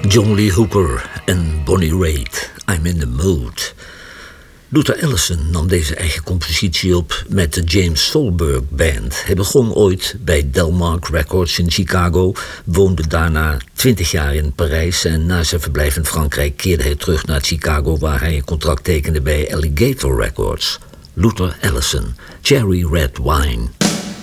John Lee Hooker en Bonnie Raitt, I'm in the Mood. Luther Allison nam deze eigen compositie op met de James Solberg Band. Hij begon ooit bij Delmark Records in Chicago, woonde daarna 20 jaar in Parijs en na zijn verblijf in Frankrijk keerde hij terug naar Chicago waar hij een contract tekende bij Alligator Records. Luther Allison, Cherry Red Wine.